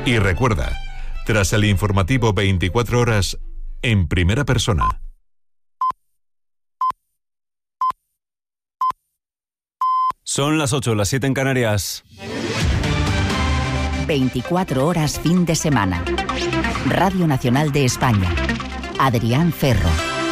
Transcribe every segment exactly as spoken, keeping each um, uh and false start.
Y recuerda, tras el informativo veinticuatro horas, en primera persona. Son las ocho, las siete en Canarias. veinticuatro horas fin de semana. Radio Nacional de España. Adrián Ferro.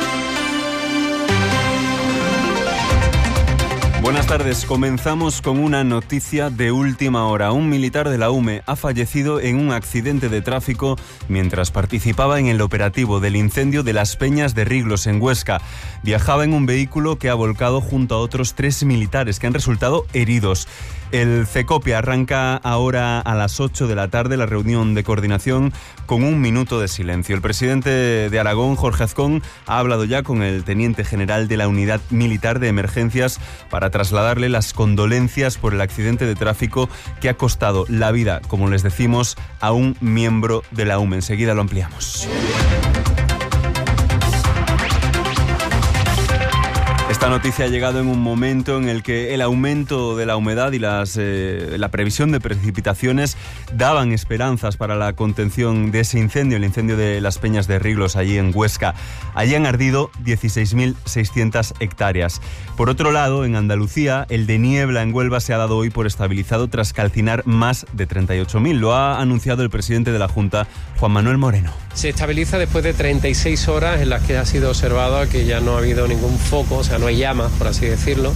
Buenas tardes. Comenzamos con una noticia de última hora. Un militar de la U M E ha fallecido en un accidente de tráfico mientras participaba en el operativo del incendio de Las Peñas de Riglos, en Huesca. Viajaba en un vehículo que ha volcado junto a otros tres militares que han resultado heridos. El CECOPE arranca ahora a las ocho de la tarde la reunión de coordinación con un minuto de silencio. El presidente de Aragón, Jorge Azcón, ha hablado ya con el teniente general de la Unidad Militar de Emergencias para trasladarle las condolencias por el accidente de tráfico que ha costado la vida, como les decimos, a un miembro de la U M E. Enseguida lo ampliamos. Esta noticia ha llegado en un momento en el que el aumento de la humedad y las, eh, la previsión de precipitaciones daban esperanzas para la contención de ese incendio, el incendio de Las Peñas de Riglos, allí en Huesca. Allí han ardido dieciséis mil seiscientas hectáreas. Por otro lado, en Andalucía, el de niebla en Huelva se ha dado hoy por estabilizado tras calcinar más de treinta y ocho mil. Lo ha anunciado el presidente de la Junta, Juan Manuel Moreno. Se estabiliza después de treinta y seis horas en las que ha sido observado que ya no ha habido ningún foco, o sea, no hay llamas, por así decirlo,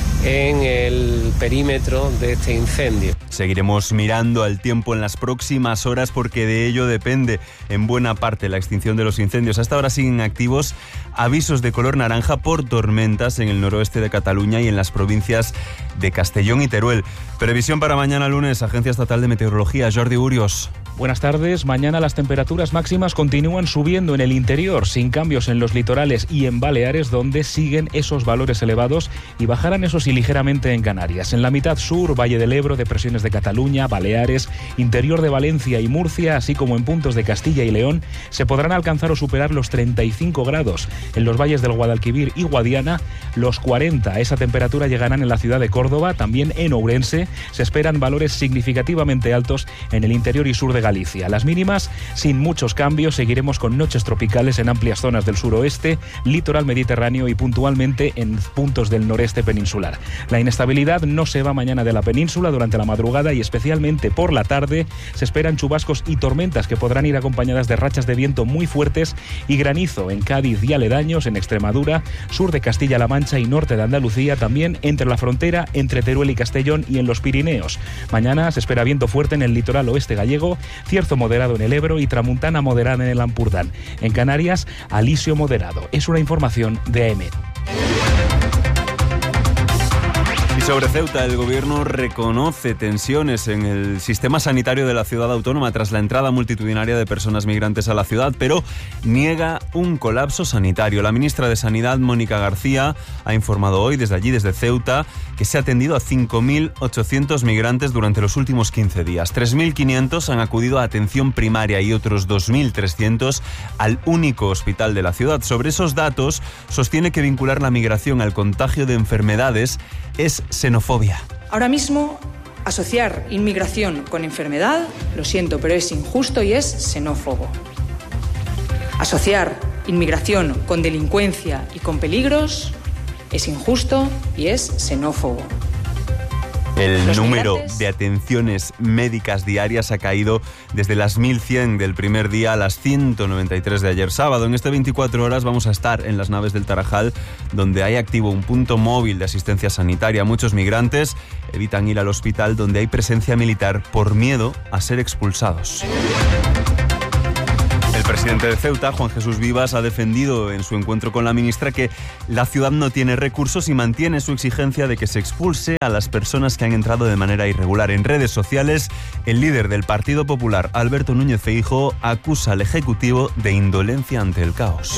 en el perímetro de este incendio. Seguiremos mirando al tiempo en las próximas horas porque de ello depende en buena parte la extinción de los incendios. Hasta ahora siguen activos avisos de color naranja por tormentas en el noroeste de Cataluña y en las provincias de Castellón y Teruel. Previsión para mañana lunes, Agencia Estatal de Meteorología, Jordi Urios. Buenas tardes. Mañana las temperaturas máximas continúan subiendo en el interior, sin cambios en los litorales y en Baleares, donde siguen esos valores elevados, y bajarán eso sí ligeramente en Canarias. En la mitad sur, Valle del Ebro, depresiones de Cataluña, Baleares, interior de Valencia y Murcia, así como en puntos de Castilla y León, se podrán alcanzar o superar los treinta y cinco grados. En los valles del Guadalquivir y Guadiana, los cuarenta. Esa temperatura llegarán en la ciudad de Córdoba, también en Ourense. Se esperan valores significativamente altos en el interior y sur de Galicia. Las mínimas, sin muchos cambios, seguiremos con noches tropicales en amplias zonas del suroeste, litoral mediterráneo y puntualmente en puntos del noreste peninsular. La inestabilidad no se va mañana de la península. Durante la madrugada y especialmente por la tarde se esperan chubascos y tormentas que podrán ir acompañadas de rachas de viento muy fuertes y granizo en Cádiz y aledaños, en Extremadura, sur de Castilla-La Mancha y norte de Andalucía, también entre la frontera entre Teruel y Castellón y en los Pirineos. Mañana se espera viento fuerte en el litoral oeste gallego, cierzo moderado en el Ebro y tramuntana moderada en el Ampurdán. En Canarias, alisio moderado. Es una información de A E M E T. Y sobre Ceuta, el gobierno reconoce tensiones en el sistema sanitario de la ciudad autónoma tras la entrada multitudinaria de personas migrantes a la ciudad, pero niega un colapso sanitario. La ministra de Sanidad, Mónica García, ha informado hoy desde allí, desde Ceuta, que se ha atendido a cinco mil ochocientos migrantes durante los últimos quince días. tres mil quinientos han acudido a atención primaria y otros dos mil trescientos al único hospital de la ciudad. Sobre esos datos, sostiene que vincular la migración al contagio de enfermedades es xenofobia. Ahora mismo, asociar inmigración con enfermedad, lo siento, pero es injusto y es xenófobo. Asociar inmigración con delincuencia y con peligros es injusto y es xenófobo. El Los número migrantes... de atenciones médicas diarias ha caído desde las mil cien del primer día a las ciento noventa y tres de ayer sábado. En este veinticuatro horas vamos a estar en las naves del Tarajal, donde hay activo un punto móvil de asistencia sanitaria. Muchos migrantes evitan ir al hospital, donde hay presencia militar por miedo a ser expulsados. El presidente de Ceuta, Juan Jesús Vivas, ha defendido en su encuentro con la ministra que la ciudad no tiene recursos y mantiene su exigencia de que se expulse a las personas que han entrado de manera irregular. En redes sociales, el líder del Partido Popular, Alberto Núñez Feijóo, acusa al Ejecutivo de indolencia ante el caos.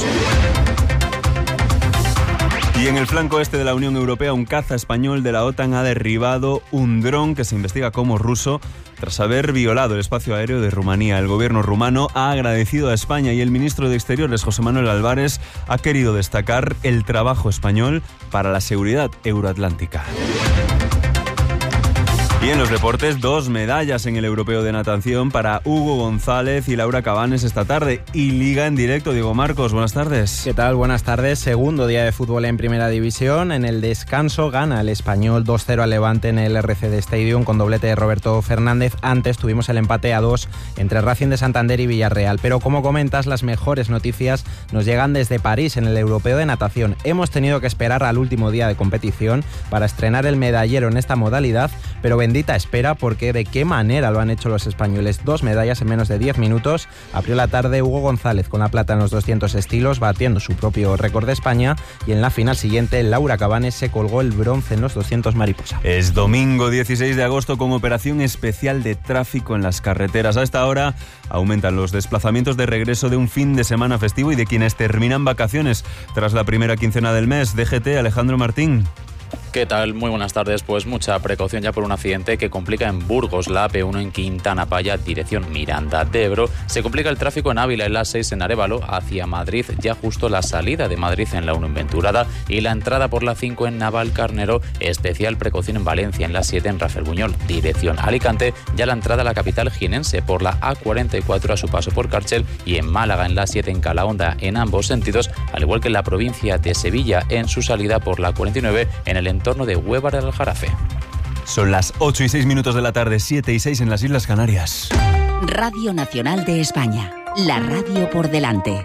Y en el flanco este de la Unión Europea, un caza español de la OTAN ha derribado un dron que se investiga como ruso tras haber violado el espacio aéreo de Rumanía. El gobierno rumano ha agradecido a España y el ministro de Exteriores, José Manuel Álvarez, ha querido destacar el trabajo español para la seguridad euroatlántica. Y en los deportes, dos medallas en el Europeo de Natación para Hugo González y Laura Cabanes esta tarde. Y Liga en directo, Diego Marcos, buenas tardes. ¿Qué tal? Buenas tardes. Segundo día de fútbol en Primera División. En el descanso gana el Español dos cero al Levante en el R C D Stadium con doblete de Roberto Fernández. Antes tuvimos el empate a dos entre Racing de Santander y Villarreal. Pero como comentas, las mejores noticias nos llegan desde París en el Europeo de Natación. Hemos tenido que esperar al último día de competición para estrenar el medallero en esta modalidad, pero bendita espera, porque de qué manera lo han hecho los españoles. Dos medallas en menos de diez minutos. Abrió la tarde Hugo González con la plata en los doscientos estilos, batiendo su propio récord de España, y en la final siguiente Laura Cabanes se colgó el bronce en los doscientos mariposa. Es domingo dieciséis de agosto con operación especial de tráfico en las carreteras. A esta hora aumentan los desplazamientos de regreso de un fin de semana festivo y de quienes terminan vacaciones tras la primera quincena del mes. D G T, Alejandro Martín. ¿Qué tal? Muy buenas tardes. Pues mucha precaución ya por un accidente que complica en Burgos, la A P uno en Quintana Paya, dirección Miranda de Ebro. Se complica el tráfico en Ávila, en la seis en Arévalo, hacia Madrid, ya justo la salida de Madrid en la uno en Venturada y la entrada por la cinco en Navalcarnero. Especial precaución en Valencia, en la siete en Rafelbuñol, dirección Alicante, ya la entrada a la capital jienense por la A cuarenta y cuatro a su paso por Cárchel, y en Málaga, en la siete en Calahonda, en ambos sentidos, al igual que en la provincia de Sevilla, en su salida por la cuarenta y nueve en el entorno de Huévar del Aljarafe. Son las ocho y seis minutos de la tarde, siete y seis en las Islas Canarias. Radio Nacional de España, la radio por delante.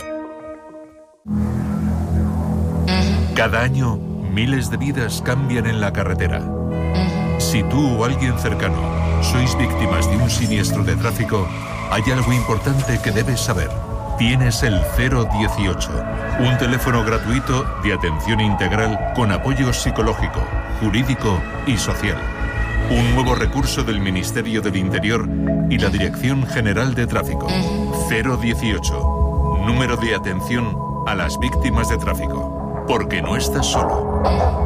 Cada año, miles de vidas cambian en la carretera. Si tú o alguien cercano sois víctimas de un siniestro de tráfico, hay algo importante que debes saber. Tienes el cero dieciocho, un teléfono gratuito de atención integral con apoyo psicológico, jurídico y social. Un nuevo recurso del Ministerio del Interior y la Dirección General de Tráfico. cero dieciocho, número de atención a las víctimas de tráfico. Porque no estás solo.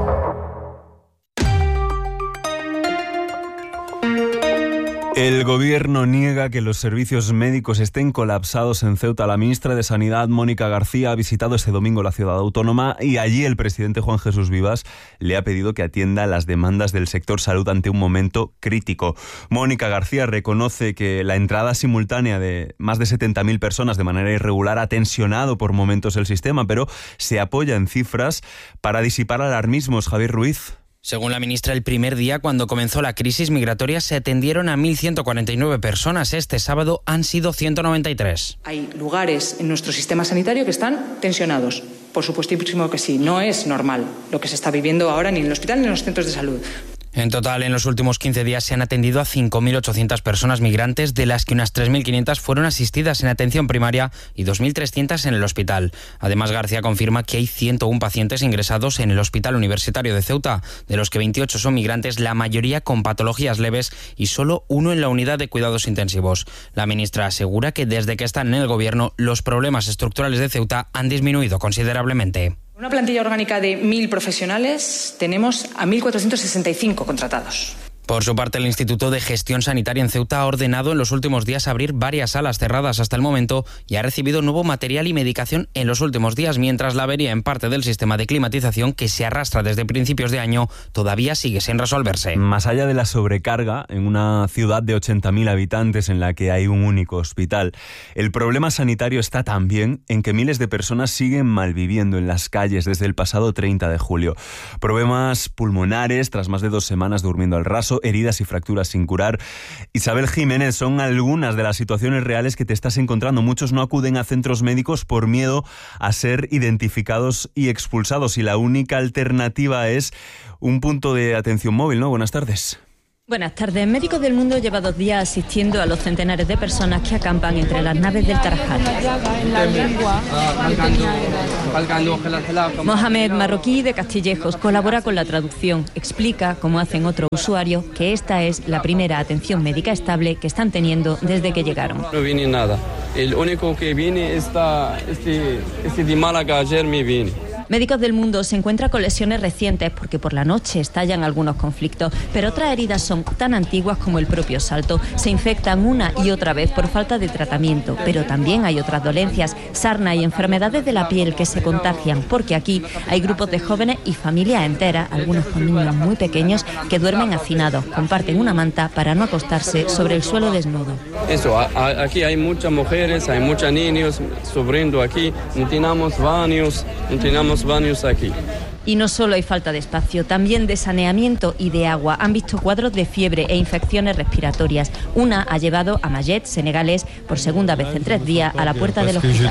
El gobierno niega que los servicios médicos estén colapsados en Ceuta. La ministra de Sanidad, Mónica García, ha visitado este domingo la ciudad autónoma y allí el presidente Juan Jesús Vivas le ha pedido que atienda las demandas del sector salud ante un momento crítico. Mónica García reconoce que la entrada simultánea de más de setenta mil personas de manera irregular ha tensionado por momentos el sistema, pero se apoya en cifras para disipar alarmismos. Javier Ruiz. Según la ministra, el primer día, cuando comenzó la crisis migratoria, se atendieron a mil ciento cuarenta y nueve personas. Este sábado han sido ciento noventa y tres. Hay lugares en nuestro sistema sanitario que están tensionados. Por supuestísimo que sí. No es normal lo que se está viviendo ahora ni en el hospital ni en los centros de salud. En total, en los últimos quince días se han atendido a cinco mil ochocientas personas migrantes, de las que unas tres mil quinientas fueron asistidas en atención primaria y dos mil trescientas en el hospital. Además, García confirma que hay ciento uno pacientes ingresados en el Hospital Universitario de Ceuta, de los que veintiocho son migrantes, la mayoría con patologías leves y solo uno en la unidad de cuidados intensivos. La ministra asegura que desde que están en el gobierno, los problemas estructurales de Ceuta han disminuido considerablemente. Una plantilla orgánica de mil profesionales, tenemos a mil cuatrocientos sesenta y cinco contratados. Por su parte, el Instituto de Gestión Sanitaria en Ceuta ha ordenado en los últimos días abrir varias salas cerradas hasta el momento y ha recibido nuevo material y medicación en los últimos días, mientras la avería en parte del sistema de climatización, que se arrastra desde principios de año, todavía sigue sin resolverse. Más allá de la sobrecarga en una ciudad de ochenta mil habitantes en la que hay un único hospital, el problema sanitario está también en que miles de personas siguen malviviendo en las calles desde el pasado treinta de julio. Problemas pulmonares tras más de dos semanas durmiendo al raso, heridas y fracturas sin curar. Isabel Jiménez, son algunas de las situaciones reales que te estás encontrando. Muchos no acuden a centros médicos por miedo a ser identificados y expulsados, y la única alternativa es un punto de atención móvil, ¿no? Buenas tardes. Buenas tardes. Médicos del Mundo lleva dos días asistiendo a los centenares de personas que acampan entre las naves del Tarajal. Mohamed Marroquí, de Castillejos, colabora con la traducción. Explica, como hacen otros usuarios, que esta es la primera atención médica estable que están teniendo desde que llegaron. No viene nada. El único que viene está, este, este de Málaga ayer me viene. Médicos del Mundo se encuentra con lesiones recientes porque por la noche estallan algunos conflictos, pero otras heridas son tan antiguas como el propio salto. Se infectan una y otra vez por falta de tratamiento, pero también hay otras dolencias, sarna y enfermedades de la piel que se contagian, porque aquí hay grupos de jóvenes y familias enteras, algunos con niños muy pequeños, que duermen hacinados, comparten una manta para no acostarse sobre el suelo desnudo. Eso, a, a, aquí hay muchas mujeres, hay muchos niños sufriendo aquí, no tenemos baños, no tenemos baños aquí. Y no solo hay falta de espacio, también de saneamiento y de agua. Han visto cuadros de fiebre e infecciones respiratorias. Una ha llevado a Mayet, senegalés, por segunda vez en tres días a la puerta del hospital.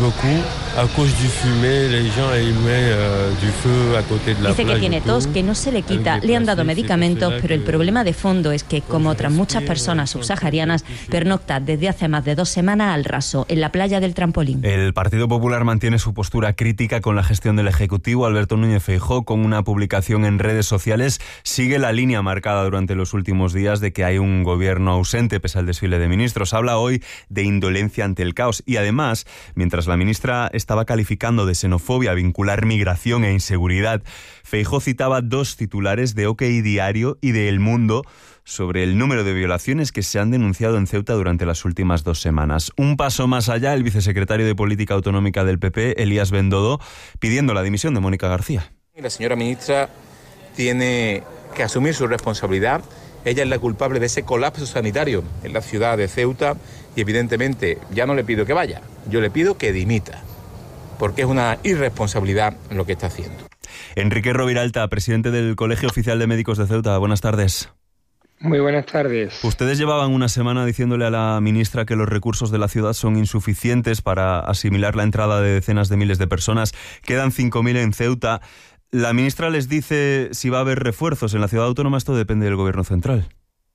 Dice que tiene tos, que no se le quita, le han dado medicamentos, pero el problema de fondo es que, como otras muchas personas subsaharianas, pernocta desde hace más de dos semanas al raso, en la playa del Trampolín. El Partido Popular mantiene su postura crítica con la gestión del Ejecutivo. Alberto Núñez Feijóo, con una publicación en redes sociales, sigue la línea marcada durante los últimos días de que hay un gobierno ausente pese al desfile de ministros. Habla hoy de indolencia ante el caos y además, mientras la ministra estaba calificando de xenofobia vincular migración e inseguridad, Feijóo citaba dos titulares de OK Diario y de El Mundo sobre el número de violaciones que se han denunciado en Ceuta durante las últimas dos semanas. Un paso más allá, el vicesecretario de Política Autonómica del P P, Elías Bendodo, pidiendo la dimisión de Mónica García. La señora ministra tiene que asumir su responsabilidad. Ella es la culpable de ese colapso sanitario en la ciudad de Ceuta y evidentemente ya no le pido que vaya, yo le pido que dimita, porque es una irresponsabilidad lo que está haciendo. Enrique Roviralta, presidente del Colegio Oficial de Médicos de Ceuta, buenas tardes. Muy buenas tardes. Ustedes llevaban una semana diciéndole a la ministra que los recursos de la ciudad son insuficientes para asimilar la entrada de decenas de miles de personas. Quedan cinco mil en Ceuta. La ministra les dice si va a haber refuerzos en la ciudad autónoma. Esto depende del gobierno central.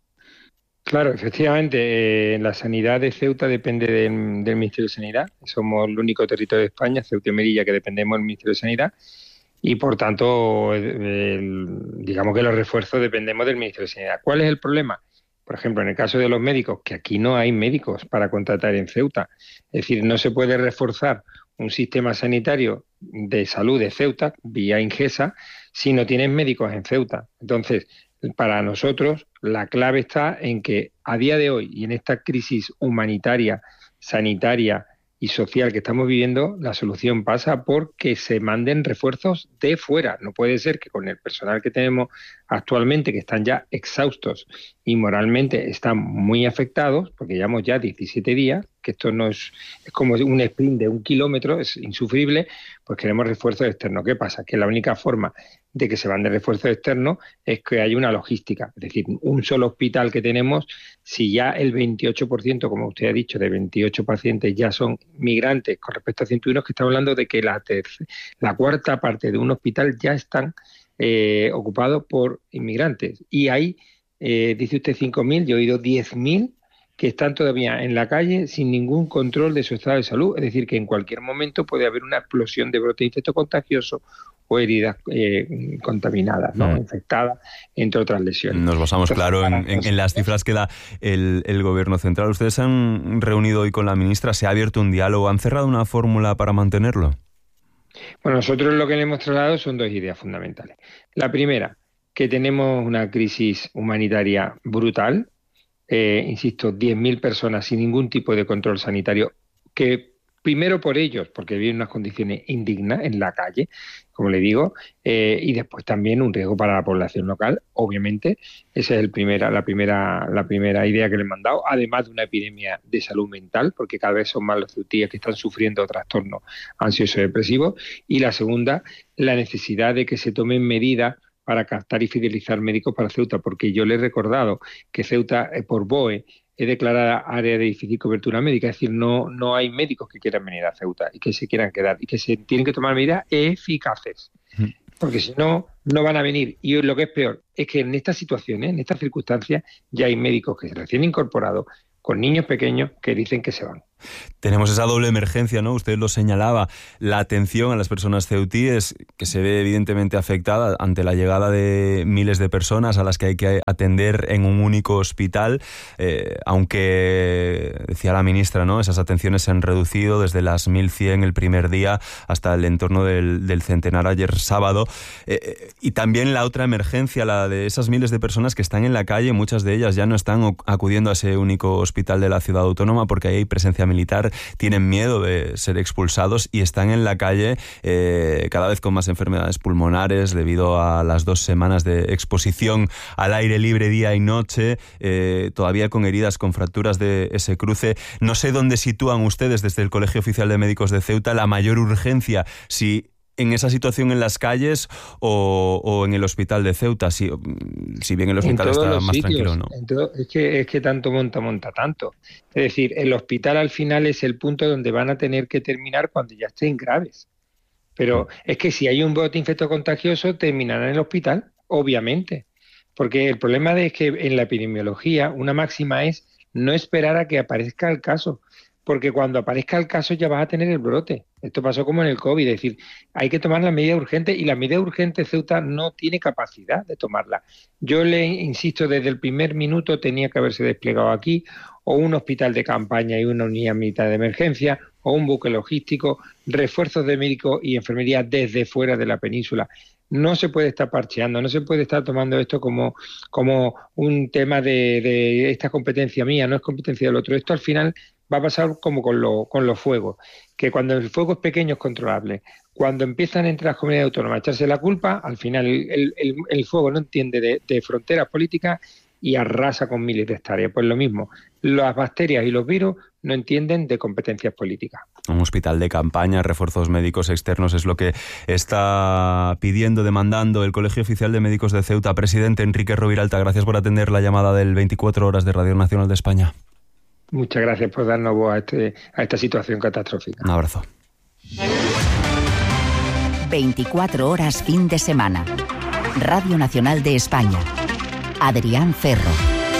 Claro, efectivamente, eh, la sanidad de Ceuta depende del, del Ministerio de Sanidad. Somos el único territorio de España, Ceuta y Melilla, que dependemos del Ministerio de Sanidad. Y, por tanto, el, digamos que los refuerzos dependemos del Ministerio de Sanidad. ¿Cuál es el problema? Por ejemplo, en el caso de los médicos, que aquí no hay médicos para contratar en Ceuta. Es decir, no se puede reforzar un sistema sanitario de salud de Ceuta, vía Ingesa, si no tienes médicos en Ceuta. Entonces, para nosotros, la clave está en que a día de hoy, y en esta crisis humanitaria, sanitaria y social que estamos viviendo, la solución pasa por que se manden refuerzos de fuera. No puede ser que con el personal que tenemos actualmente, que están ya exhaustos y moralmente están muy afectados, porque llevamos ya diecisiete días, que esto no es, es como un sprint de un kilómetro, es insufrible, pues queremos refuerzos externos. ¿Qué pasa? Que la única forma de que se manden refuerzos externos es que haya una logística. Es decir, un solo hospital que tenemos, si ya el veintiocho por ciento, como usted ha dicho, de veintiocho pacientes ya son migrantes con respecto a ciento uno, que estamos hablando de que la, tercera, la cuarta parte de un hospital ya están eh, ocupados por inmigrantes. Y hay, eh, dice usted cinco mil, yo he oído diez mil que están todavía en la calle sin ningún control de su estado de salud. Es decir, que en cualquier momento puede haber una explosión de brote de infecto contagioso o heridas eh, contaminadas, ¿no? Mm. infectadas, entre otras lesiones. Nos basamos, Entonces, claro, en, en, en las cifras que da el, el Gobierno central. ¿Ustedes se han reunido hoy con la ministra? ¿Se ha abierto un diálogo? ¿Han cerrado una fórmula para mantenerlo? Bueno, nosotros lo que le hemos trasladado son dos ideas fundamentales. La primera, que tenemos una crisis humanitaria brutal. Eh, insisto, diez mil personas sin ningún tipo de control sanitario, que primero por ellos, porque viven unas condiciones indignas en la calle, como le digo, eh, y después también un riesgo para la población local, obviamente. Esa es el primera, la, primera, la primera idea que le he mandado, además de una epidemia de salud mental, porque cada vez son más los ceutíes que están sufriendo trastornos ansioso-depresivos, y la segunda, la necesidad de que se tomen medidas para captar y fidelizar médicos para Ceuta, porque yo le he recordado que Ceuta, eh, por B O E, es declarada área de difícil cobertura médica, es decir, no, no hay médicos que quieran venir a Ceuta y que se quieran quedar, y que se tienen que tomar medidas eficaces, porque si no, no van a venir. Y lo que es peor es que en estas situaciones, en estas circunstancias, ya hay médicos que recién incorporados, con niños pequeños, que dicen que se van. Tenemos esa doble emergencia, ¿no? Usted lo señalaba, la atención a las personas ceutíes, que se ve evidentemente afectada ante la llegada de miles de personas a las que hay que atender en un único hospital, eh, aunque, decía la ministra, ¿no?, esas atenciones se han reducido desde las mil cien el primer día hasta el entorno del, del centenar ayer sábado. Eh, y también la otra emergencia, la de esas miles de personas que están en la calle, muchas de ellas ya no están acudiendo a ese único hospital de la ciudad autónoma porque hay presencia militar, tienen miedo de ser expulsados y están en la calle eh, cada vez con más enfermedades pulmonares debido a las dos semanas de exposición al aire libre día y noche, eh, todavía con heridas, con fracturas de ese cruce. No sé dónde sitúan ustedes desde el Colegio Oficial de Médicos de Ceuta la mayor urgencia, si en esa situación en las calles o, o en el hospital de Ceuta, si, si bien el hospital está más sitios, tranquilo, ¿no? Todo, es, que, es que tanto monta, monta tanto. Es decir, el hospital al final es el punto donde van a tener que terminar cuando ya estén graves. Pero es que si hay un brote infectocontagioso, terminará en el hospital, obviamente. Porque el problema es que en la epidemiología una máxima es no esperar a que aparezca el caso, porque cuando aparezca el caso ya vas a tener el brote. Esto pasó como en el COVID, es decir, hay que tomar las medidas urgentes y la medida urgente Ceuta no tiene capacidad de tomarla. Yo le insisto, desde el primer minuto tenía que haberse desplegado aquí o un hospital de campaña y una unidad militar de emergencia o un buque logístico, refuerzos de médicos y enfermería desde fuera de la península. No se puede estar parcheando, no se puede estar tomando esto como, como un tema de, de esta competencia mía, no es competencia del otro. Esto al final va a pasar como con, lo, con los fuegos, que cuando el fuego es pequeño es controlable. Cuando empiezan entre las comunidades autónomas a echarse la culpa, al final el, el, el fuego no entiende de, de fronteras políticas y arrasa con miles de hectáreas. Pues lo mismo, las bacterias y los virus no entienden de competencias políticas. Un hospital de campaña, refuerzos médicos externos es lo que está pidiendo, demandando el Colegio Oficial de Médicos de Ceuta. Presidente Enrique Roviralta, gracias por atender la llamada del veinticuatro horas de Radio Nacional de España. Muchas gracias por darnos voz a, este, a esta situación catastrófica. Un abrazo. veinticuatro horas fin de semana. Radio Nacional de España. Adrián Ferro.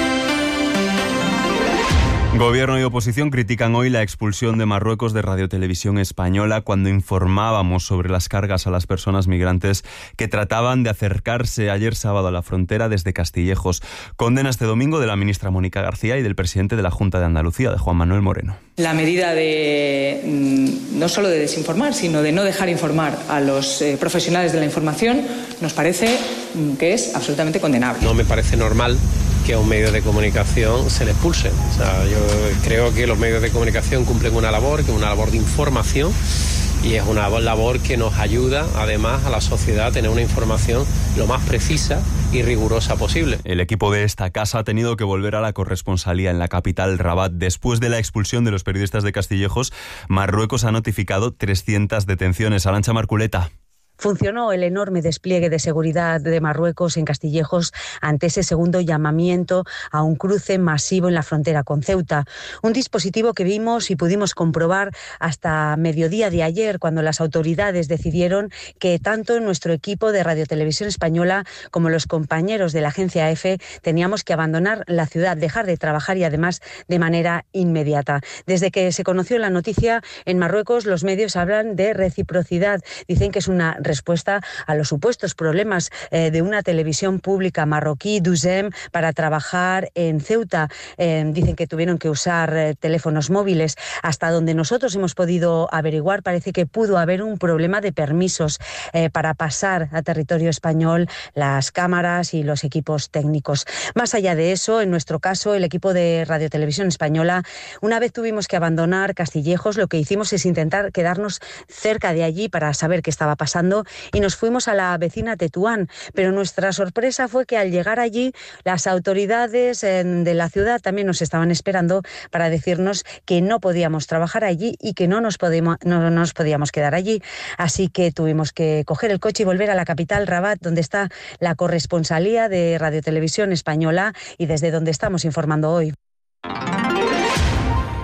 Gobierno y oposición critican hoy la expulsión de Marruecos de Radio Televisión Española cuando informábamos sobre las cargas a las personas migrantes que trataban de acercarse ayer sábado a la frontera desde Castillejos. Condena este domingo de la ministra Mónica García y del presidente de la Junta de Andalucía, de Juan Manuel Moreno. La medida de no solo de desinformar, sino de no dejar informar a los eh, profesionales de la información nos parece que es absolutamente condenable. No me parece normal que a un medio de comunicación se le expulse. O sea, yo creo que los medios de comunicación cumplen una labor, que es una labor de información, y es una labor que nos ayuda además a la sociedad a tener una información lo más precisa y rigurosa posible. El equipo de esta casa ha tenido que volver a la corresponsalía en la capital, Rabat. Después de la expulsión de los periodistas de Castillejos, Marruecos ha notificado trescientas detenciones. Arantxa Marculeta. Funcionó el enorme despliegue de seguridad de Marruecos en Castillejos ante ese segundo llamamiento a un cruce masivo en la frontera con Ceuta. Un dispositivo que vimos y pudimos comprobar hasta mediodía de ayer, cuando las autoridades decidieron que tanto nuestro equipo de Radio Televisión Española como los compañeros de la agencia EFE teníamos que abandonar la ciudad, dejar de trabajar y además de manera inmediata. Desde que se conoció la noticia en Marruecos, los medios hablan de reciprocidad. Dicen que es una respuesta a los supuestos problemas eh, de una televisión pública marroquí, Duzem, para trabajar en Ceuta. Eh, dicen que tuvieron que usar eh, teléfonos móviles. Hasta donde nosotros hemos podido averiguar, parece que pudo haber un problema de permisos eh, para pasar a territorio español las cámaras y los equipos técnicos. Más allá de eso, en nuestro caso, el equipo de Radio Televisión Española, una vez tuvimos que abandonar Castillejos, lo que hicimos es intentar quedarnos cerca de allí para saber qué estaba pasando, y nos fuimos a la vecina Tetuán, pero nuestra sorpresa fue que al llegar allí las autoridades de la ciudad también nos estaban esperando para decirnos que no podíamos trabajar allí y que no nos podíamos, no nos podíamos quedar allí. Así que tuvimos que coger el coche y volver a la capital, Rabat, donde está la corresponsalía de Radio Televisión Española y desde donde estamos informando hoy.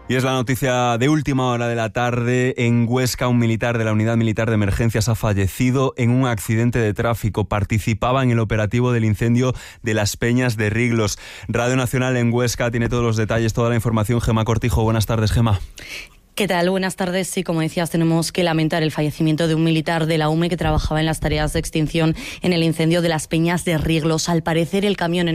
Y es la noticia de última hora de la tarde. En Huesca, un militar de la Unidad Militar de Emergencias ha fallecido en un accidente de tráfico. Participaba en el operativo del incendio de Las Peñas de Riglos. Radio Nacional en Huesca tiene todos los detalles, toda la información. Gemma Cortijo, buenas tardes, Gemma. ¿Qué tal? Buenas tardes. Sí, como decías, tenemos que lamentar el fallecimiento de un militar de la U M E que trabajaba en las tareas de extinción en el incendio de Las Peñas de Riglos. Al parecer, el camión en